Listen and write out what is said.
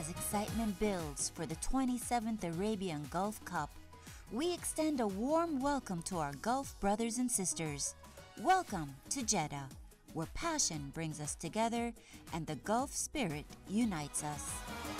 As excitement builds for the 27th Arabian Gulf Cup, we extend a warm welcome to our Gulf brothers and sisters. Welcome to Jeddah, where passion brings us together and the Gulf spirit unites us.